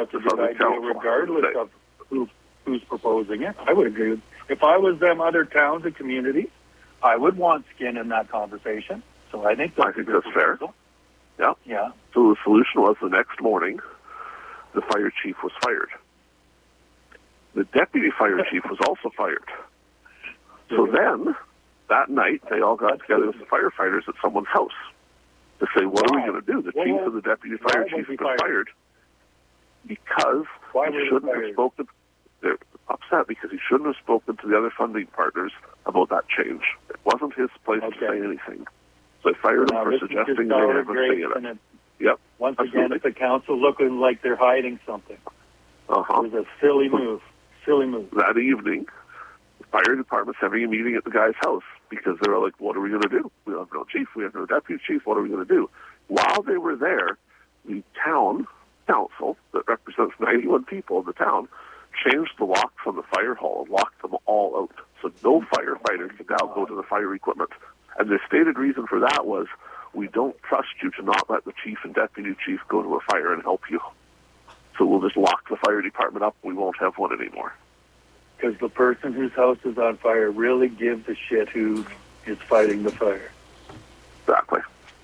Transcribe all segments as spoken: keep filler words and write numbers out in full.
that's a good idea, regardless of who, who's proposing it. I would agree with. If I was them other towns and communities, I would want skin in that conversation. So I think that's, I think that's fair. Yeah. Yeah. So the solution was the next morning, the fire chief was fired. The deputy fire chief was also fired. So then, that night, they all got together with the firefighters at someone's house to say, what are we going to do? The Well, chief well, and the deputy fire why chief was he have been fired? fired because Why he were they shouldn't have fired? spoken. They're upset because he shouldn't have spoken to the other funding partners about that change. It wasn't his place Okay. to say anything. So they fired him Now, for this is suggesting just they sour have a say grapes, in and it. it, Yep. once Absolutely. again, it's the council looking like they're hiding something. Uh-huh. It was a silly move. Silly move. That evening, the fire department's having a meeting at the guy's house because they were like, what are we going to do? We have no chief. We have no deputy chief. What are we going to do? While they were there, the town council that represents ninety-one people in the town changed the locks on the fire hall and locked them all out. So no firefighter can now go to the fire equipment. And the stated reason for that was, we don't trust you to not let the chief and deputy chief go to a fire and help you. So we'll just lock the fire department up. We won't have one anymore. Because the person whose house is on fire really gives a shit who is fighting the fire. Exactly.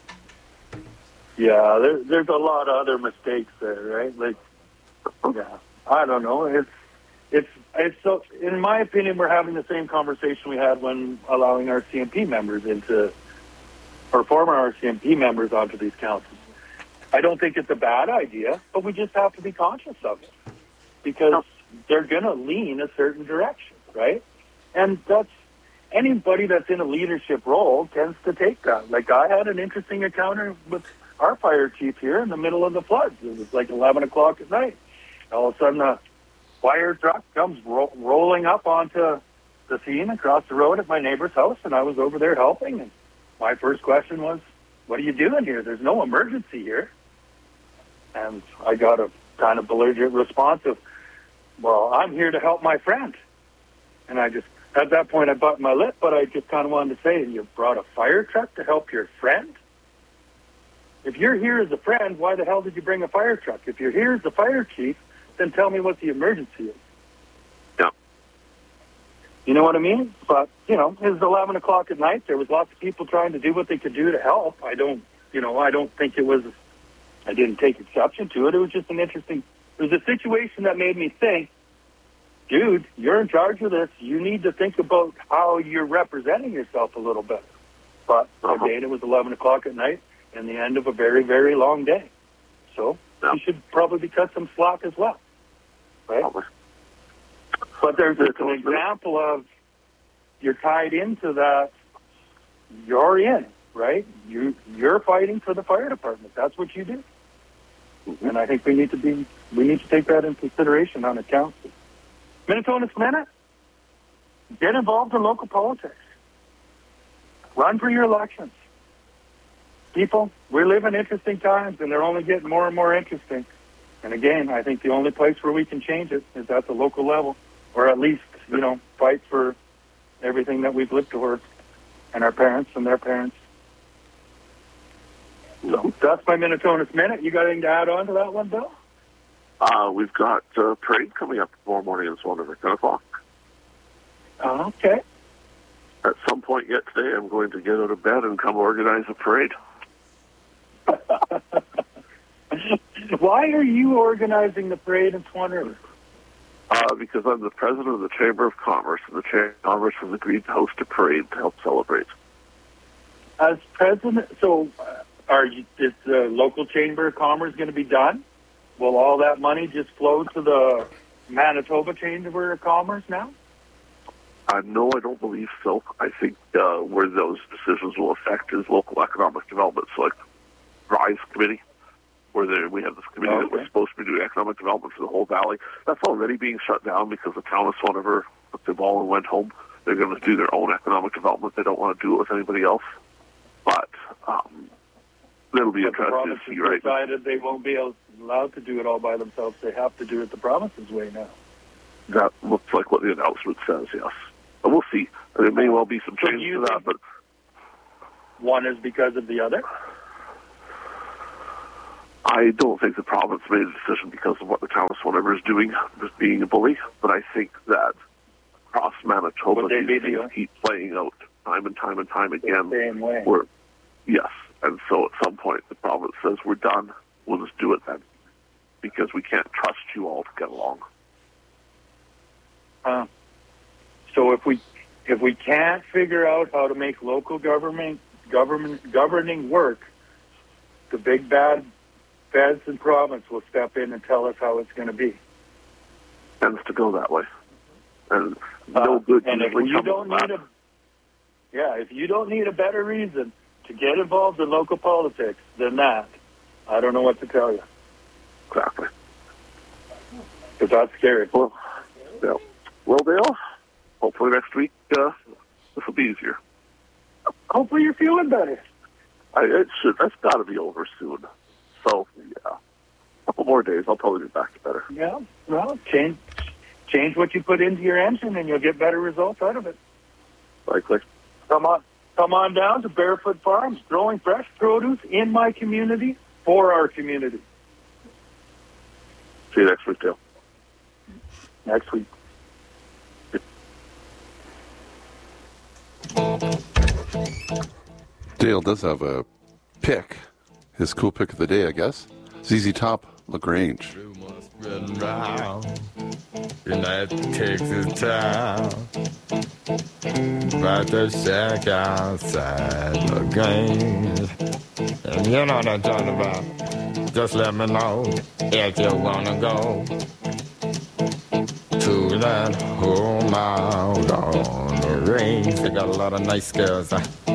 Yeah, there, there's a lot of other mistakes there, right? Like, yeah, I don't know. It's, it's, it's so. In my opinion, we're having the same conversation we had when allowing our C M P members into, or former R C M P members onto these councils. I don't think it's a bad idea, but we just have to be conscious of it because they're going to lean a certain direction, right? And that's anybody that's in a leadership role tends to take that. Like I had an interesting encounter with our fire chief here in the middle of the floods. It was like eleven o'clock at night. All of a sudden, a fire truck comes ro- rolling up onto the scene across the road at my neighbor's house, and I was over there helping. And my first question was, what are you doing here? There's no emergency here. And I got a kind of belligerent response of, well, I'm here to help my friend. And I just, at that point, I butted my lip, but I just kind of wanted to say, you brought a fire truck to help your friend? If you're here as a friend, why the hell did you bring a fire truck? If you're here as the fire chief, then tell me what the emergency is. Yeah. You know what I mean? But, you know, it was eleven o'clock at night. There was lots of people trying to do what they could do to help. I don't, you know, I don't think it was, I didn't take exception to it. It was just an interesting, it was a situation that made me think, dude, you're in charge of this. You need to think about how you're representing yourself a little bit. But Uh-huh. again, it was eleven o'clock at night and the end of a very, very long day. So Yeah. you should probably cut some slack as well. Right? Probably. But there's just an example of you're tied into that. You're in, right? You, you're fighting for the fire department. That's what you do. Mm-hmm. And I think we need to be, we need to take that into consideration on a council. Minnetonka's Minute, get involved in local politics. Run for your elections. People, we live in interesting times, and they're only getting more and more interesting. And again, I think the only place where we can change it is at the local level, or at least, you know, fight for everything that we've lived towards, and our parents and their parents. So that's my Minnetonka's Minute. You got anything to add on to that one, Bill? Uh, we've got a parade coming up tomorrow morning in Swan River, ten o'clock. Uh, okay. At some point yet today, I'm going to get out of bed and come organize a parade. Why are you organizing the parade in Swan River? Uh, because I'm the president of the Chamber of Commerce, and the Chamber of Commerce has agreed to host a parade to help celebrate. As president, so uh, are you, is the local Chamber of Commerce going to be done? Will all that money just flow to the Manitoba Chamber of Commerce now? Uh, no, I don't believe so. I think uh, where those decisions will affect is local economic development, so like RISE committee, where there, we have this committee Okay. that was supposed to be doing economic development for the whole valley. That's already being shut down because the town of Swan River took the ball and went home. They're going to do their own economic development. They don't want to do it with anybody else. But um, it'll be But the interesting province to see, has right? decided they won't be allowed to do it all by themselves. They have to do it the province's way now. That looks like what the announcement says, yes. But we'll see. There may well be some So change you to that, think but one is because of the other? I don't think the province made a decision because of what the town of Swan River is doing, just being a bully, but I think that across Manitoba, Would they be these things the- keep playing out time and time and time again. The same way. We're, yes, and so at some point the province says, we're done, we'll just do it then, because we can't trust you all to get along. Uh, so if we if we can't figure out how to make local government government governing work, the big bad feds and province will step in and tell us how it's going to be. Tends to go that way, and no Uh, good and if usually you comes don't of need that. a yeah, if you don't need a better reason to get involved in local politics than that, I don't know what to tell you, Exactly. because that's scary. Well, yeah. Well, Dale, hopefully next week uh, this will be easier. Hopefully you're feeling better. I, it should. That's got to be over soon. So, yeah, a couple more days, I'll probably be back to better. Yeah, well, change change what you put into your engine, and you'll get better results out of it. Likely. Come on, come on down to Barefoot Farms, growing fresh produce in my community for our community. See you next week, Dale. Next week. Dale does have a pick, his cool pick of the day, I guess. Z Z Top, LaGrange. Rumors spreading round in that Texas town about the shack outside LaGrange. And you know what I'm talking about. Just let me know if you wanna go to that home out on the range. They got a lot of nice girls. Uh,